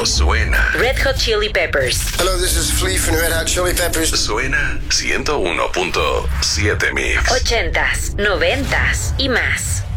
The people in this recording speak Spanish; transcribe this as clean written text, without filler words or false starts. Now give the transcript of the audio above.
Solo suena. Red Hot Chili Peppers. Hello, this is Flea from Red Hot Chili Peppers. Suena 101.7 Mix. 80s, 90s y más.